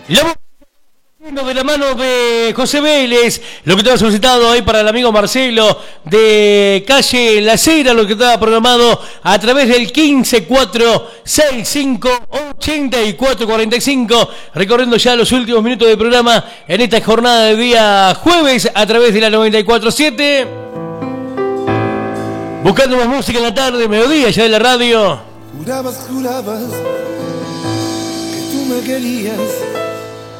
De la mano de José Vélez, lo que estaba solicitado ahí para el amigo Marcelo de calle La Cera, lo que estaba programado a través del 15-465-8445, recorriendo ya los últimos minutos del programa en esta jornada de día jueves a través de la 94.7. Buscando más música en la tarde, mediodía ya de la radio. Jurabas que tú me querías.